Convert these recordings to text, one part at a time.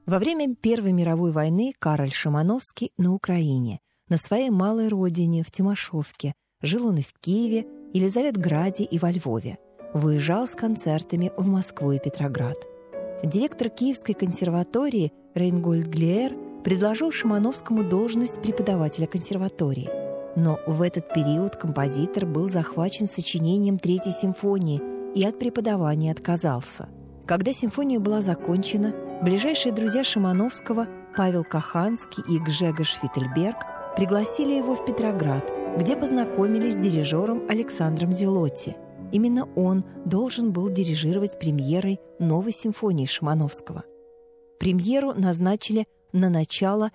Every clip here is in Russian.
Во время Первой мировой войны Кароль Шимановский на Украине, на своей малой родине, в Тимошовке. Жил он и в Киеве, Елизаветграде и во Львове. Выезжал с концертами в Москву и Петроград. Директор Киевской консерватории Рейнгольд Глеер предложил Шимановскому должность преподавателя консерватории. Но в этот период композитор был захвачен сочинением Третьей симфонии и от преподавания отказался. Когда симфония была закончена, ближайшие друзья Шимановского Павел Каханский и Гжегош Фиттельберг пригласили его в Петроград, где познакомились с дирижером Александром Зелотти. Именно он должен был дирижировать премьерой новой симфонии Шимановского. Премьеру назначили на начало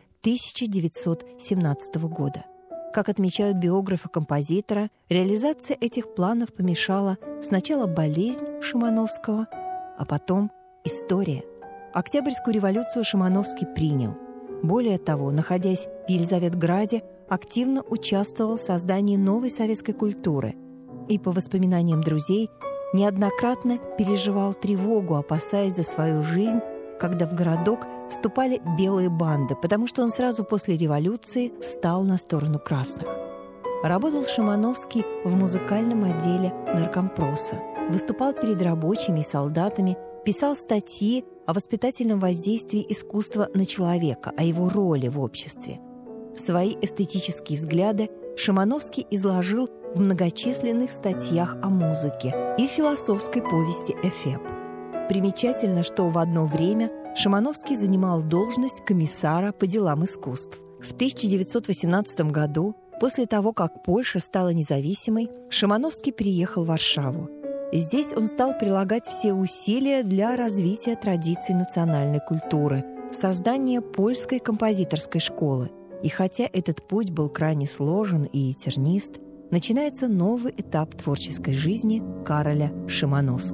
1917 года. Как отмечают биографы композитора, реализация этих планов помешала сначала болезнь Шимановского, а потом история. Октябрьскую революцию Шимановский принял. Более того, находясь в Елизаветграде, активно участвовал в создании новой советской культуры и, по воспоминаниям друзей, неоднократно переживал тревогу, опасаясь за свою жизнь, когда в городок вступали белые банды, потому что он сразу после революции стал на сторону красных. Работал Шимановский в музыкальном отделе наркомпроса, выступал перед рабочими и солдатами, писал статьи о воспитательном воздействии искусства на человека, о его роли в обществе. Свои эстетические взгляды Шимановский изложил в многочисленных статьях о музыке и философской повести «Эфеб». Примечательно, что в одно время Шимановский занимал должность комиссара по делам искусств. В 1918 году, после того, как Польша стала независимой, Шимановский переехал в Варшаву. Здесь он стал прилагать все усилия для развития традиций национальной культуры, создания польской композиторской школы. И хотя этот путь был крайне сложен и тернист, начинается новый этап творческой жизни Кароля Шимановского.